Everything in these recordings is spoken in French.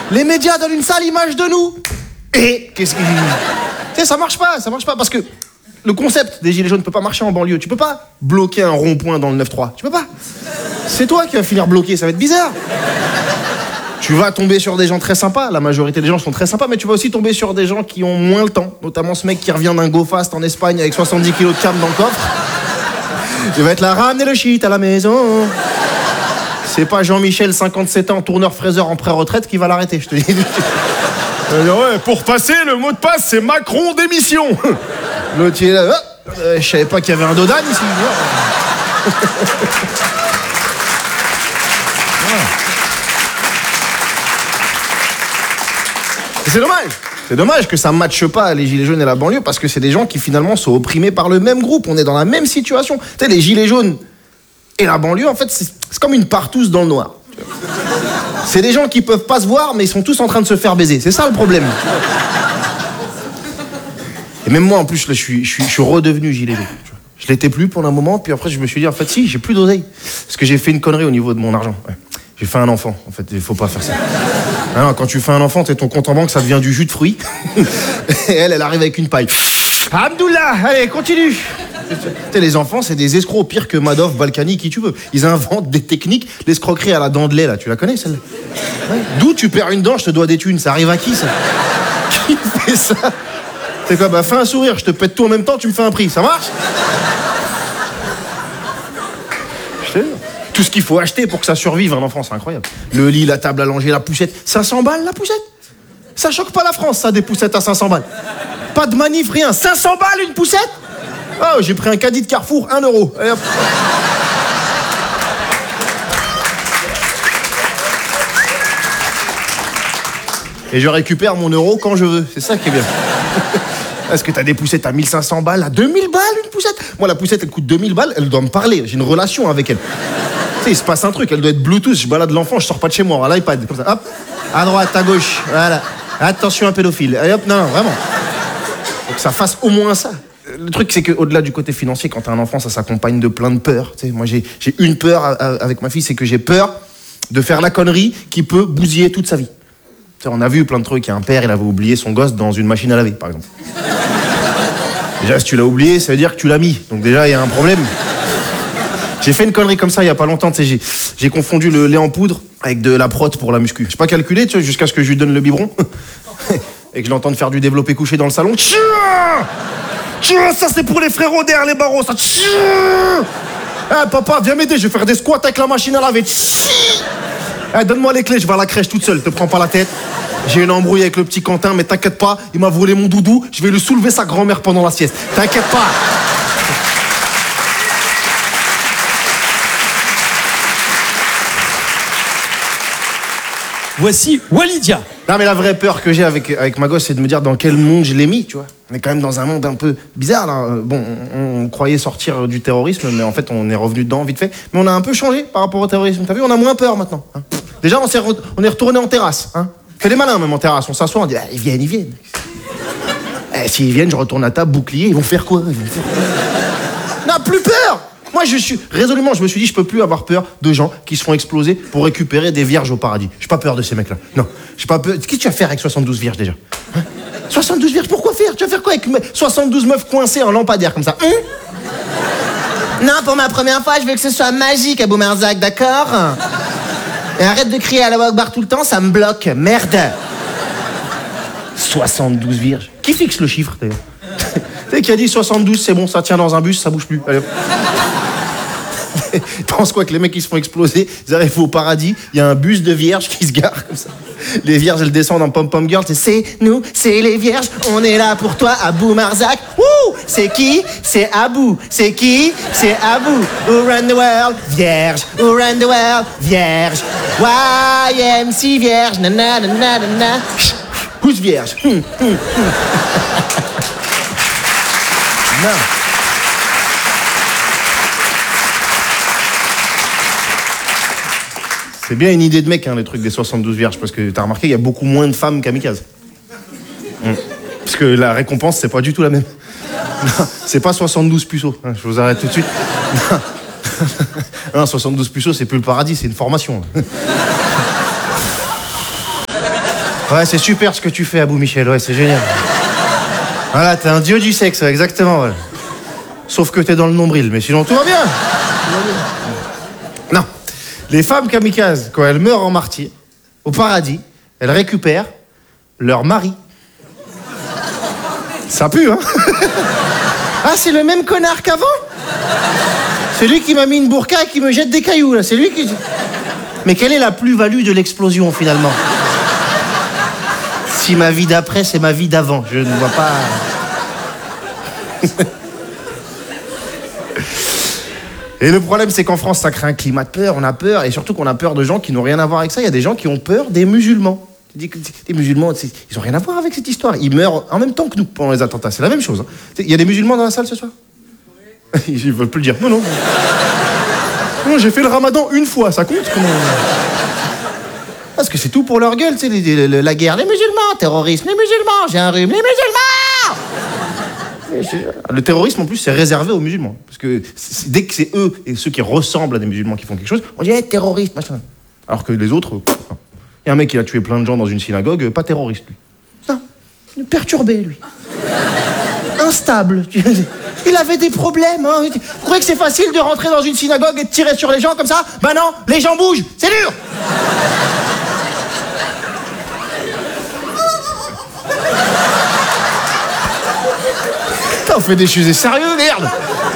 Les médias donnent une sale image de nous. Et qu'est-ce qui... Tu sais, ça marche pas parce que le concept des gilets jaunes ne peut pas marcher en banlieue. Tu peux pas bloquer un rond-point dans le 9-3. Tu peux pas. C'est toi qui vas finir bloqué, ça va être bizarre. Tu vas tomber sur des gens très sympas, la majorité des gens sont très sympas, mais tu vas aussi tomber sur des gens qui ont moins le temps, notamment ce mec qui revient d'un go fast en Espagne avec 70 kilos de cam dans le coffre. Il va être là, ramener le shit à la maison. C'est pas Jean-Michel, 57 ans, tourneur-fraiseur en pré-retraite qui va l'arrêter, je te dis. Ouais, pour passer, le mot de passe, c'est Macron démission. L'autre, il est là, je savais pas qu'il y avait un Dodan ici. C'est dommage que ça ne matche pas les gilets jaunes et la banlieue parce que c'est des gens qui finalement sont opprimés par le même groupe. On est dans la même situation. Tu sais, les gilets jaunes et la banlieue, en fait, c'est comme une partouze dans le noir. C'est des gens qui peuvent pas se voir, mais ils sont tous en train de se faire baiser. C'est ça le problème. Et même moi, en plus, là, je suis redevenu gilet jaune. Je l'étais plus pendant un moment, puis après, je me suis dit, en fait, si, j'ai plus d'oseille. Parce que j'ai fait une connerie au niveau de mon argent. Ouais. J'ai fait un enfant, en fait, il faut pas faire ça. Alors, quand tu fais un enfant, t'es ton compte en banque, ça devient du jus de fruits. Et elle arrive avec une paille. Hamdoullah, allez, continue. Les enfants, c'est des escrocs, pire que Madoff, Balkany, qui tu veux. Ils inventent des techniques, l'escroquerie à la dent de lait, là, tu la connais, celle-là? Ouais. D'où tu perds une dent, je te dois des thunes, ça arrive à qui, ça? Qui fait ça? C'est quoi, bah, fais un sourire, je te pète tout en même temps, tu me fais un prix, ça marche? Je te jure. Tout ce qu'il faut acheter pour que ça survive, un enfant, c'est incroyable. Le lit, la table à langer, la poussette. 500 balles, la poussette? Ça choque pas la France, ça, des poussettes à 500 balles. Pas de manif, rien. 500 balles, une poussette? Oh, j'ai pris un caddie de Carrefour, 1 euro. Allez, hop. Et je récupère mon euro quand je veux. C'est ça qui est bien. Est-ce que t'as des poussettes à 1500 balles, à 2000 balles, une poussette? Moi, la poussette, elle coûte 2000 balles, elle doit me parler. J'ai une relation avec elle. Tu sais, il se passe un truc, elle doit être Bluetooth. Je balade l'enfant, je sors pas de chez moi, à l'iPad, comme ça. Hop, à droite, à gauche, voilà. Attention, un pédophile. Allez, hop, non, vraiment. Faut que ça fasse au moins ça. Le truc, c'est qu'au-delà du côté financier, quand t'as un enfant, ça s'accompagne de plein de peurs. Tu sais, moi, j'ai une peur avec ma fille, c'est que j'ai peur de faire la connerie qui peut bousiller toute sa vie. Tu sais, on a vu plein de trucs. Il y a un père, il avait oublié son gosse dans une machine à laver, par exemple. Déjà, si tu l'as oublié, ça veut dire que tu l'as mis. Donc déjà, il y a un problème. J'ai fait une connerie comme ça il y a pas longtemps. Tu sais, j'ai confondu le lait en poudre avec de la prot pour la muscu. J'ai pas calculé, tu vois, jusqu'à ce que je lui donne le biberon et que je l'entende faire du développé couché dans le salon. Ça c'est pour les frérots derrière les barreaux, ça. Ah, papa, viens m'aider, je vais faire des squats avec la machine à laver. Donne-moi les clés, je vais à la crèche toute seule, te prends pas la tête. J'ai une embrouille avec le petit Quentin, mais t'inquiète pas, il m'a volé mon doudou, je vais lui soulever sa grand-mère pendant la sieste. T'inquiète pas. Voici Walidia. Non, mais la vraie peur que j'ai avec ma gosse, c'est de me dire dans quel monde je l'ai mis, tu vois. On est quand même dans un monde un peu bizarre, là. Bon, on croyait sortir du terrorisme, mais en fait, on est revenu dedans vite fait. Mais on a un peu changé par rapport au terrorisme. T'as vu, on a moins peur maintenant. Hein. Déjà, on est retourné en terrasse. Hein. Fais les malins, même en terrasse. On s'assoit, on dit, ils viennent. S'ils viennent, je retourne à table, bouclier, ils vont faire quoi? Non, plus peur. Moi, je me suis dit, je peux plus avoir peur de gens qui se font exploser pour récupérer des vierges au paradis. J'ai pas peur de ces mecs-là. Non, j'ai pas peur. Qu'est-ce que tu vas faire avec 72 vierges déjà? 72 vierges, pourquoi faire? Tu vas faire quoi avec 72 meufs coincées en lampadaire comme ça? Non, pour ma première fois, je veux que ce soit magique à Boumerzac, d'accord? Et arrête de crier à la Akbar tout le temps, ça me bloque. Merde. 72 vierges. Qui fixe le chiffre, d'ailleurs? Tu sais qui a dit 72, c'est bon, ça tient dans un bus, ça bouge plus. Allez. Ils pensent quoi que les mecs qui se font exploser, ils arrivent au paradis, il y a un bus de vierges qui se gare comme ça. Les vierges, elles descendent en pom-pom girl, c'est nous, c'est les vierges, on est là pour toi à Boumerzac. Wouh! C'est qui? C'est Abou. C'est qui? C'est Abou. Who run the world? Vierge. Who run the world? Vierge. YMC vierge. Nanana. Who's vierge? Non. C'est bien une idée de mec, hein, les trucs des 72 vierges, parce que t'as remarqué, il y a beaucoup moins de femmes kamikazes. Parce que la récompense, c'est pas du tout la même. Non, c'est pas 72 puceaux, hein, je vous arrête tout de suite. Non, 72 puceaux, c'est plus le paradis, c'est une formation. Ouais, c'est super ce que tu fais, Abou Michel. Ouais, c'est génial. Voilà, t'es un dieu du sexe, exactement. Voilà. Sauf que t'es dans le nombril, mais sinon tout va bien. Non. Les femmes kamikazes, quand elles meurent en martyr, au paradis, elles récupèrent leur mari. Ça pue, hein? Ah, c'est le même connard qu'avant? C'est lui qui m'a mis une burqa et qui me jette des cailloux, là. C'est lui qui... Mais quelle est la plus-value de l'explosion, finalement? Si ma vie d'après, c'est ma vie d'avant. Je ne vois pas... Et le problème, c'est qu'en France, ça crée un climat de peur, on a peur, et surtout qu'on a peur de gens qui n'ont rien à voir avec ça. Il y a des gens qui ont peur des musulmans. Tu dis que les musulmans, ils n'ont rien à voir avec cette histoire. Ils meurent en même temps que nous pendant les attentats. C'est la même chose. Il y a des musulmans dans la salle ce soir? Ils veulent plus le dire. Non, j'ai fait le ramadan une fois, ça compte? Comment... Parce que c'est tout pour leur gueule, tu sais, la guerre, les musulmans, terrorisme, les musulmans, j'ai un rhume, les musulmans! Le terrorisme, en plus, c'est réservé aux musulmans. Parce que dès que c'est eux et ceux qui ressemblent à des musulmans qui font quelque chose, on dit terroriste, machin. Alors que les autres, il y a un mec qui a tué plein de gens dans une synagogue, pas terroriste, lui. Non, perturbé, lui. Instable. Il avait des problèmes. Hein. Vous croyez que c'est facile de rentrer dans une synagogue et de tirer sur les gens comme ça? Ben non, les gens bougent, c'est dur. On fait des choses sérieux, merde.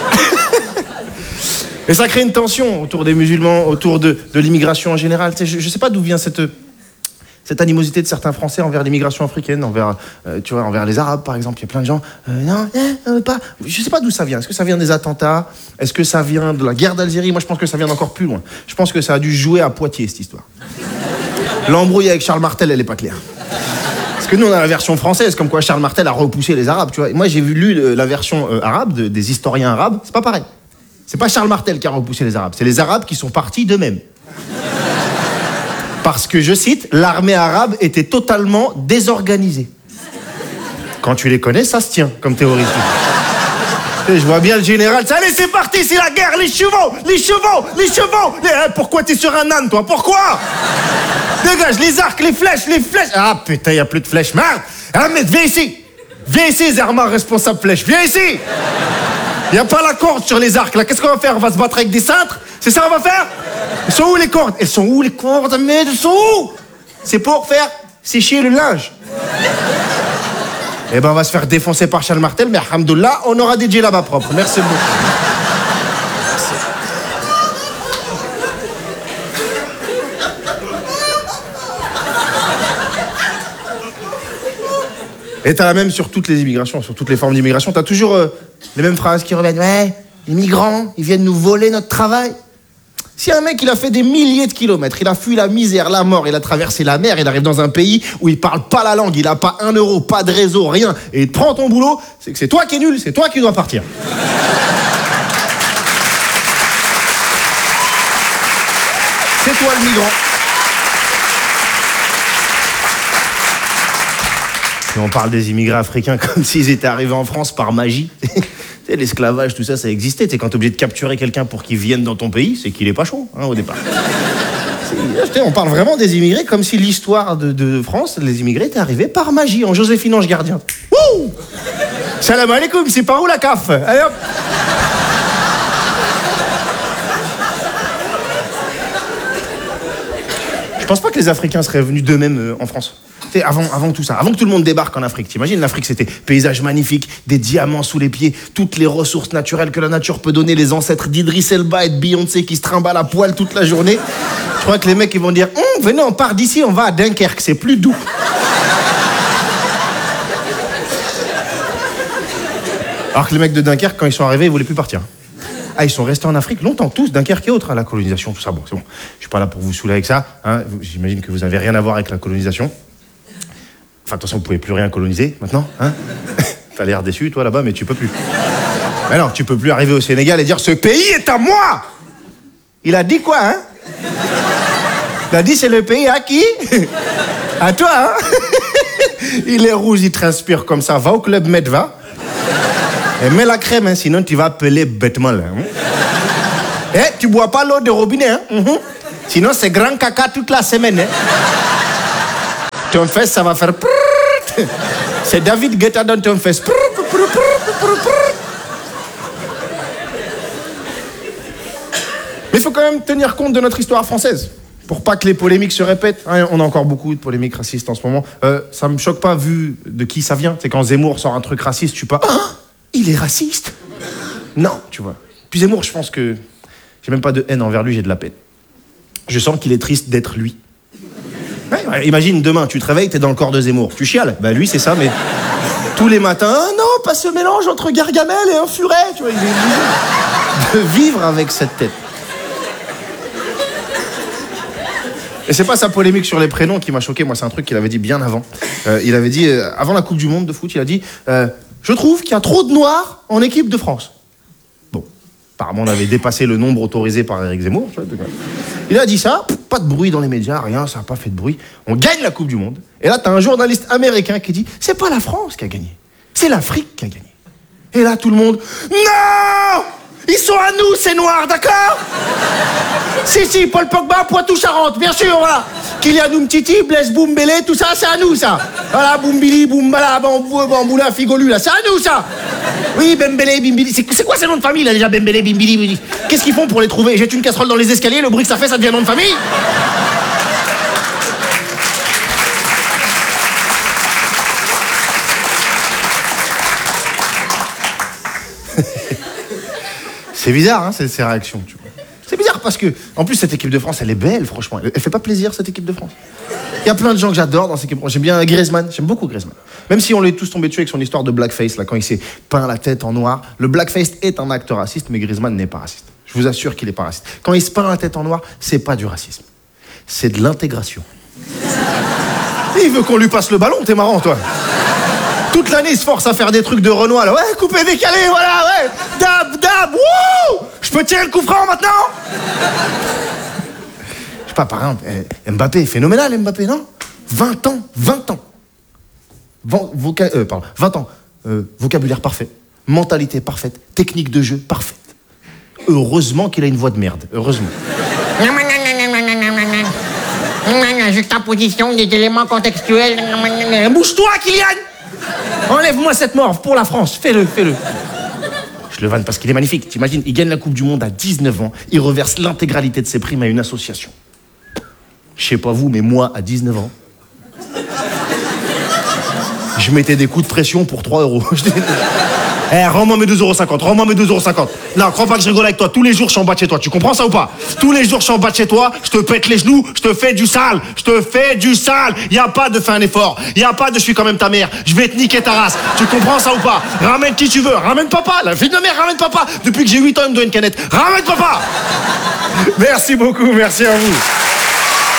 Et ça crée une tension autour des musulmans, autour de l'immigration en général. Tu sais, je sais pas d'où vient cette animosité de certains Français envers l'immigration africaine, envers les Arabes, par exemple. Il y a plein de gens... pas... Je sais pas d'où ça vient. Est-ce que ça vient des attentats? Est-ce que ça vient de la guerre d'Algérie? Moi, je pense que ça vient d'encore plus loin. Je pense que ça a dû jouer à Poitiers, cette histoire. L'embrouille avec Charles Martel, elle est pas claire. Parce que nous, on a la version française, comme quoi Charles Martel a repoussé les Arabes, tu vois. Et moi, j'ai lu la version arabe des historiens arabes. C'est pas pareil. C'est pas Charles Martel qui a repoussé les Arabes. C'est les Arabes qui sont partis d'eux-mêmes. Parce que, je cite, l'armée arabe était totalement désorganisée. Quand tu les connais, ça se tient comme théorie. Je vois bien le général. Allez, c'est parti, c'est la guerre, les chevaux. Pourquoi t'es sur un âne, toi? Pourquoi? Dégage, les arcs, les flèches. Ah, putain, y a plus de flèches, merde. Ah, mais viens ici, Zerma, responsable flèche. Viens ici. Y a pas la corde sur les arcs, là. Qu'est-ce qu'on va faire? On va se battre avec des cintres? C'est ça qu'on va faire? Elles sont où, les cordes? Elles sont où, les cordes? Mais elles sont où? C'est pour faire sécher le linge. Eh ben, on va se faire défoncer par Charles Martel, mais alhamdoulilah, on aura des djellabas propres. Merci beaucoup. Et t'as la même sur toutes les immigrations, sur toutes les formes d'immigration. T'as toujours les mêmes phrases qui reviennent. Ouais, les migrants, ils viennent nous voler notre travail. Si un mec, il a fait des milliers de kilomètres, il a fui la misère, la mort, il a traversé la mer, il arrive dans un pays où il parle pas la langue, il a pas 1 euro, pas de réseau, rien, et il prend ton boulot, c'est que c'est toi qui es nul, c'est toi qui dois partir. C'est toi le migrant. Et on parle des immigrés africains comme s'ils étaient arrivés en France par magie. L'esclavage, tout ça, ça existait. Quand t'es obligé de capturer quelqu'un pour qu'il vienne dans ton pays, c'est qu'il est pas chaud, hein, au départ. On parle vraiment des immigrés comme si l'histoire de France, les immigrés étaient arrivés par magie, en Joséphine Ange Gardien. Wouh! Salam alaikum, c'est par où la CAF? Allez hop! Je pense pas que les Africains seraient venus d'eux-mêmes en France. Avant tout ça, avant que tout le monde débarque en Afrique, t'imagines, l'Afrique c'était paysage magnifique, des diamants sous les pieds, toutes les ressources naturelles que la nature peut donner, les ancêtres d'Idriss Elba et de Beyoncé qui se trimballent à poil toute la journée. Je crois que les mecs ils vont dire venez, on part d'ici, on va à Dunkerque, c'est plus doux. Alors que les mecs de Dunkerque, quand ils sont arrivés, ils voulaient plus partir. Ah, ils sont restés en Afrique longtemps, tous, Dunkerque et autres, la colonisation, tout ça. Bon, c'est bon. Je suis pas là pour vous saouler avec ça. Hein. J'imagine que vous avez rien à voir avec la colonisation. Enfin, de toute façon, vous pouvez plus rien coloniser, maintenant, hein. T'as l'air déçu, toi, là-bas, mais tu peux plus. Mais non, tu peux plus arriver au Sénégal et dire « Ce pays est à moi !» Il a dit quoi, hein? Il a dit « C'est le pays à qui? À toi, hein? » Il est rouge, il transpire comme ça. Va au Club Med, va. Et mets la crème, hein, sinon tu vas appeler bêtement, là. Hein? Eh, tu bois pas l'eau de robinet, hein? Sinon, c'est grand caca toute la semaine, hein? Ton fesse, ça va faire... C'est David Guetta dans ton fesse. Mais il faut quand même tenir compte de notre histoire française, pour pas que les polémiques se répètent. On a encore beaucoup de polémiques racistes en ce moment. Ça me choque pas vu de qui ça vient. C'est quand Zemmour sort un truc raciste, tu pas... Ah, il est raciste? Non, tu vois. Puis Zemmour, je pense que... J'ai même pas de haine envers lui, j'ai de la peine. Je sens qu'il est triste d'être lui. Ouais, imagine, demain, tu te réveilles, t'es dans le corps de Zemmour. Tu chiales? Bah lui, c'est ça, mais... Tous les matins, ah non, pas ce mélange entre Gargamel et un furet, tu vois. Il est obligé de vivre avec cette tête. Et c'est pas sa polémique sur les prénoms qui m'a choqué, moi c'est un truc qu'il avait dit bien avant. Il avait dit, avant la Coupe du Monde de foot, il a dit je trouve qu'il y a trop de noirs en équipe de France. Bon, apparemment on avait dépassé le nombre autorisé par Éric Zemmour. Tu vois, il a dit ça, pas de bruit dans les médias, rien, ça n'a pas fait de bruit. On gagne la Coupe du Monde. Et là t'as un journaliste américain qui dit c'est pas la France qui a gagné, c'est l'Afrique qui a gagné. Et là tout le monde, non! Ils sont à nous, ces noirs, d'accord? Si, Paul Pogba, Poitou-Charentes, bien sûr, voilà. Kylian Umtiti, Blaise Boumbélé, tout ça, c'est à nous, ça. Voilà, Boumbili, Boumbala, Bamboula, Figolu, là, c'est à nous, ça. Oui, Bembélé, Bimbili. C'est quoi ces noms de famille, là, déjà, Bembélé, Bimbili? Qu'est-ce qu'ils font pour les trouver? Jette une casserole dans les escaliers, le bruit que ça fait, ça devient un nom de famille? C'est bizarre, hein, ces réactions, tu vois. C'est bizarre parce que, en plus, cette équipe de France, elle est belle, franchement. Elle fait pas plaisir, cette équipe de France. Il y a plein de gens que j'adore dans cette équipe. J'aime bien Griezmann, j'aime beaucoup Griezmann. Même si on l'est tous tombés dessus avec son histoire de blackface, là, quand il s'est peint la tête en noir. Le blackface est un acte raciste, mais Griezmann n'est pas raciste. Je vous assure qu'il est pas raciste. Quand il se peint la tête en noir, c'est pas du racisme. C'est de l'intégration. Il veut qu'on lui passe le ballon, t'es marrant, toi. Toute l'année, il se force à faire des trucs de Renoir, là. Ouais, coupé, décalé, voilà, ouais. Dab, wouh! Je peux tirer le coup franc maintenant? Je sais pas, par exemple, Mbappé, phénoménal, Mbappé, non? 20 ans. 20 ans. Vocabulaire parfait. Mentalité parfaite. Technique de jeu parfaite. Heureusement qu'il a une voix de merde. Heureusement. Juxtaposition des éléments contextuels. Bouge-toi, Kylian! Enlève-moi cette morve pour la France. Fais-le. Je le vanne parce qu'il est magnifique. T'imagines, il gagne la Coupe du Monde à 19 ans. Il reverse l'intégralité de ses primes à une association. Je sais pas vous, mais moi, à 19 ans, je mettais des coups de pression pour 3 €. Rends-moi mes 2,50 €, Non, crois pas que je rigole avec toi. Tous les jours, je suis en bas de chez toi. Tu comprends ça ou pas? Tous les jours, je suis en bas de chez toi. Je te pète les genoux. Je te fais du sale. Y a pas de faire un effort. Y a pas de je suis quand même ta mère. Je vais te niquer ta race. Tu comprends ça ou pas? Ramène qui tu veux. Ramène papa. La fille de ma mère, ramène papa. Depuis que j'ai 8 ans, il me doit une canette. Ramène papa. Merci beaucoup. Merci à vous.